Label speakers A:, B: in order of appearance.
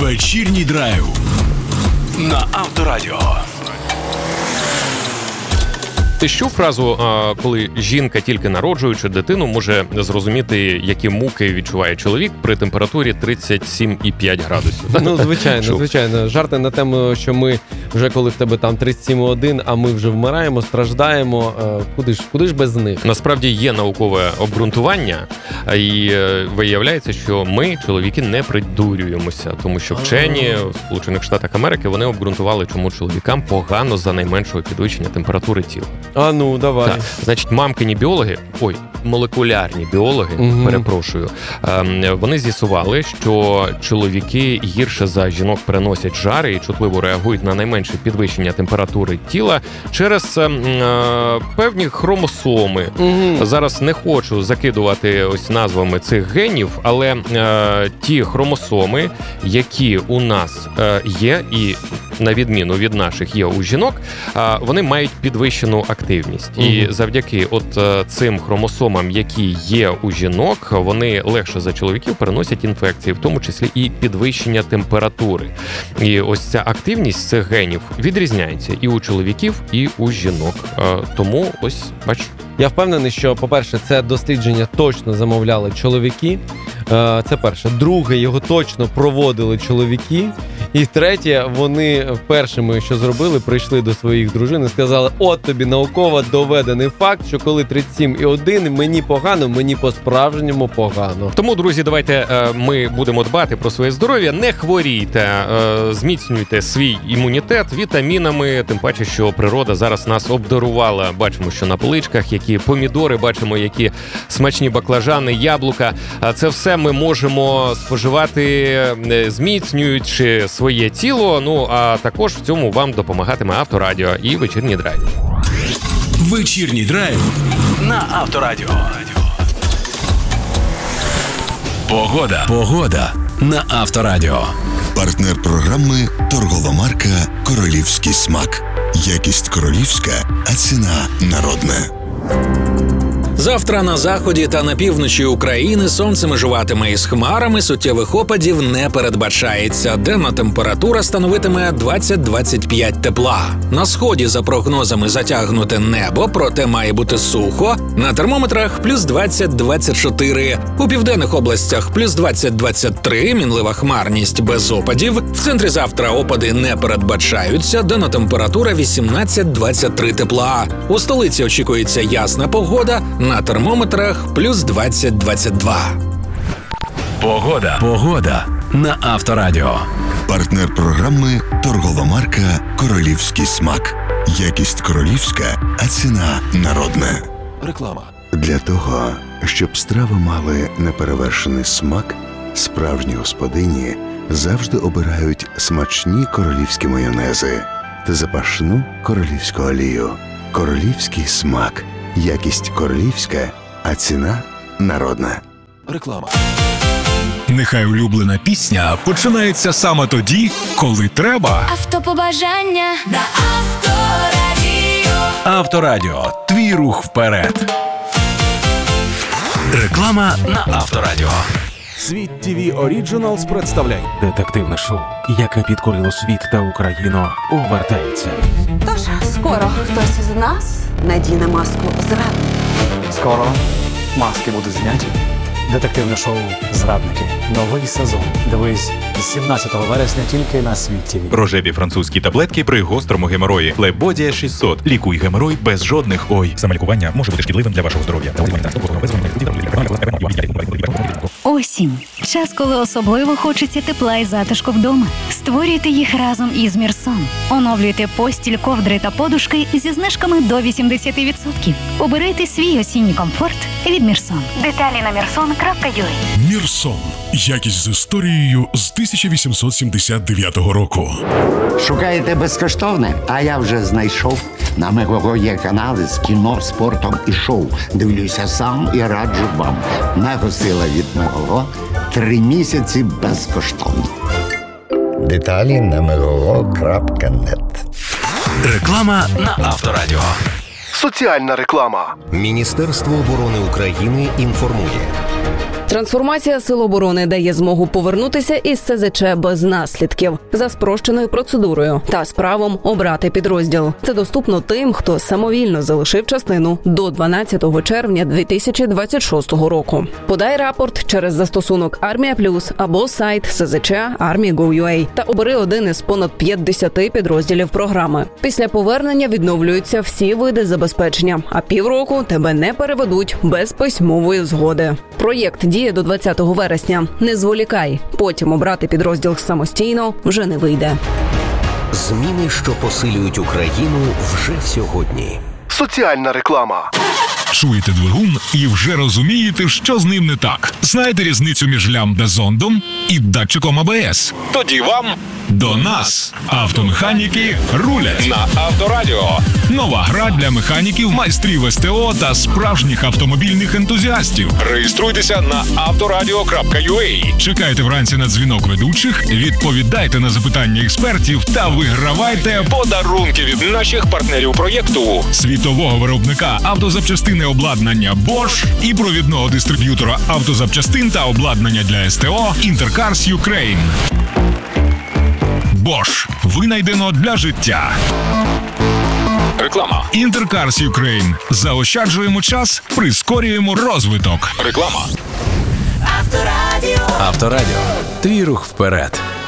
A: Вечірній драйв на Авторадіо.
B: Ти чув фразу, коли жінка, тільки народжуючи дитину, може зрозуміти, які муки відчуває чоловік при температурі 37,5 градусів?
C: Ну, звичайно. Жарти на тему, що ми вже коли в тебе там 37,1, а ми вже вмираємо, страждаємо. Куди ж без них?
B: Насправді є наукове обґрунтування, і виявляється, що ми, чоловіки, не придурюємося, тому що вчені в Сполучених Штатах Америки, вони обґрунтували, чому чоловікам погано за найменшого підвищення температури тіла.
C: А ну, давай.
B: Так. Значить, мамкині біологи, молекулярні біологи, перепрошую, вони з'ясували, що чоловіки гірше за жінок переносять жари і чутливо реагують на найменше підвищення температури тіла через певні хромосоми. Зараз не хочу закидувати ось назвами цих генів, але ті хромосоми, які у нас є, і на відміну від наших є у жінок, вони мають підвищену активність. І завдяки цим хромосомам, які є у жінок, вони легше за чоловіків переносять інфекції, в тому числі і підвищення температури. І ось ця активність цих генів відрізняється і у чоловіків, і у жінок. Тому ось, бач.
C: Я впевнений, що, по-перше, це дослідження точно замовляли чоловіки. Це перше. Друге, його точно проводили чоловіки. І третє, вони першими, що зробили, прийшли до своїх дружин і сказали: от тобі науково доведений факт, що коли 37,1, мені погано, мені по-справжньому погано.
B: Тому, друзі, давайте ми будемо дбати про своє здоров'я, не хворійте, зміцнюйте свій імунітет вітамінами, тим паче, що природа зараз нас обдарувала. Бачимо, що на поличках які помідори, бачимо, які смачні баклажани, яблука. Це все ми можемо споживати, зміцнюючи своє тіло. Ну, а також в цьому вам допомагатиме Авторадіо і Вечірній драйв.
A: Вечірній драйв на Авторадіо. Погода на Авторадіо.
D: Партнер програми – торгова марка «Королівський смак». Якість королівська, а ціна народна.
E: Завтра на заході та на півночі України сонце межуватиме із хмарами, суттєвих опадів не передбачається. Денна температура становитиме 20-25 тепла. На сході, за прогнозами, затягнуте небо, проте має бути сухо. На термометрах плюс 20-24. У південних областях плюс 20-23, мінлива хмарність без опадів. В центрі завтра опади не передбачаються. Денна температура 18-23 тепла. У столиці очікується ясна погода. На термометрах плюс 20-22.
A: Погода на Авторадіо.
D: Партнер програми – торгова марка «Королівський смак». Якість королівська, а ціна народна.
A: Реклама.
D: Для того, щоб страви мали неперевершений смак, справжні господині завжди обирають смачні королівські майонези та запашну королівську олію. Королівський смак. Якість королівська, а ціна народна.
A: Реклама. Нехай улюблена пісня починається саме тоді, коли треба.
F: Автопобажання на Авторадіо.
A: Авторадіо. Твій рух вперед. Реклама на Авторадіо.
G: Світ TV Originals представляє детективне шоу, яке підкорило світ та Україну, повертається.
H: Тож, скоро хтось із нас надіне маску зрадника.
I: Скоро маски будуть зняті. Детективне шоу «Зрадники». Новий сезон. Дивись з 17 вересня тільки на Світ ТВ.
J: Рожеві французькі таблетки при гострому геморої. Флебодія 600. Лікуй геморой без жодних «ой». Самолікування може бути шкідливим для вашого здоров'я.
F: Осінь. Час, коли особливо хочеться тепла і затишку вдома. Створюйте їх разом із Мірсон. Оновлюйте постіль, ковдри та подушки зі знижками до 80%. Обирайте свій осінній комфорт від Мірсон. Деталі на mirson.ua.
A: Мірсон. Якість з історією з 1879 року.
K: Шукаєте безкоштовне? А я вже знайшов. На Мегого є канали з кіно, спортом і шоу. Дивлюся сам і раджу вам. Мегосила від Мегого. 3 місяці безкоштовно. Деталі на megogo.net.
A: Реклама на Авторадіо.
L: Соціальна реклама.
M: Міністерство оборони України інформує.
L: Трансформація Сил оборони дає змогу повернутися із СЗЧ без наслідків, за спрощеною процедурою та з правом обрати підрозділ. Це доступно тим, хто самовільно залишив частину до 12 червня 2026 року. Подай рапорт через застосунок Армія Плюс або сайт СЗЧ Army.gov.ua та обери один із понад 50 підрозділів програми. Після повернення відновлюються всі види забезпечення, а півроку тебе не переведуть без письмової згоди. Проєкт діє до 20 вересня. Не зволікай. Потім обрати підрозділ самостійно вже не вийде.
M: Зміни, що посилюють Україну вже сьогодні.
N: Соціальна реклама.
A: Чуєте двигун і вже розумієте, що з ним не так. Знаєте різницю між лямбда-зондом і датчиком АБС? Тоді вам до нас. Автомеханіки рулять на Авторадіо. Нова гра для механіків, майстрів СТО та справжніх автомобільних ентузіастів. Реєструйтеся на авторадіо.ua. Чекайте вранці на дзвінок ведучих, відповідайте на запитання експертів та вигравайте подарунки від наших партнерів проєкту. Світового виробника автозапчастини обладнання Bosch і провідного дистриб'ютора автозапчастин та обладнання для СТО Intercars Ukraine. Bosch. Винайдено для життя. Реклама. Intercars Ukraine. Заощаджуємо час, прискорюємо розвиток. Реклама. Авторадіо. Твій рух вперед.